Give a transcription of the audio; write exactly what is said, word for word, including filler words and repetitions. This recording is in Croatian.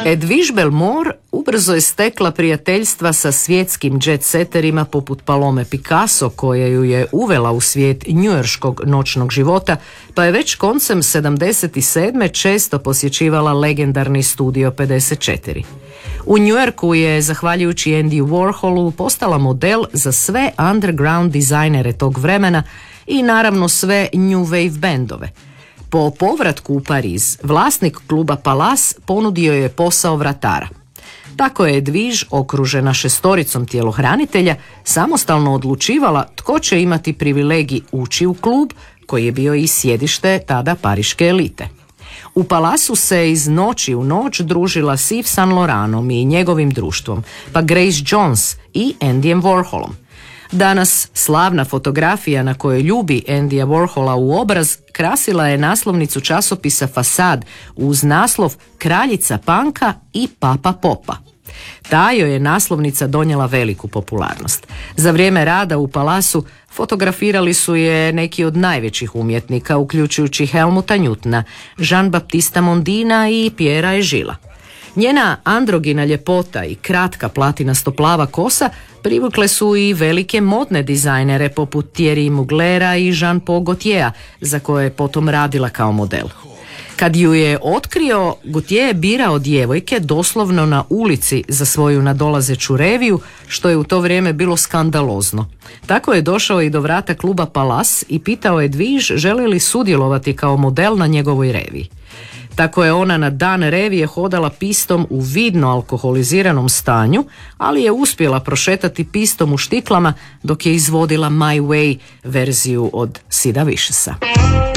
Edwige Bellemare ubrzo je stekla prijateljstva sa svjetskim jet-setterima poput Palome Picasso, koja ju je uvela u svijet njujorškog noćnog života, pa je već koncem sedamdeset sedme često posjećivala legendarni Studio pedeset četiri. U New Yorku je, zahvaljujući Andy Warholu, postala model za sve underground dizajnere tog vremena i naravno sve new wave bendove. Po povratku u Pariz, vlasnik kluba Palace ponudio je posao vratara. Tako je Edwige, okružena šestoricom tjelohranitelja, samostalno odlučivala tko će imati privilegij ući u klub, koji je bio i sjedište tada pariške elite. U Palasu se iz noći u noć družila s Yves Saint Laurendom i njegovim društvom, pa Grace Jones i Andyjem Warholom. Danas slavna fotografija na kojoj ljubi Andyja Warhola u obraz krasila je naslovnicu časopisa Fasad uz naslov Kraljica panka i Papa popa. Ta joj je naslovnica donijela veliku popularnost. Za vrijeme rada u Palasu fotografirali su je neki od najvećih umjetnika, uključujući Helmuta Newtona, Jean-Baptista Mondina i Piera Egila. Njena androgina ljepota i kratka platinasto plava kosa privukle su i velike modne dizajnere poput Thierry Muglera i Jean-Paul Gaultiera, za koje je potom radila kao model. Kad ju je otkrio, Gaultier je birao djevojke doslovno na ulici za svoju nadolazeću reviju, što je u to vrijeme bilo skandalozno. Tako je došao i do vrata kluba Palace i pitao Edwige želi li sudjelovati kao model na njegovoj reviji. Tako je ona na dan revije hodala pistom u vidno alkoholiziranom stanju, ali je uspjela prošetati pistom u štiklama dok je izvodila My Way verziju od Sida Viciosa.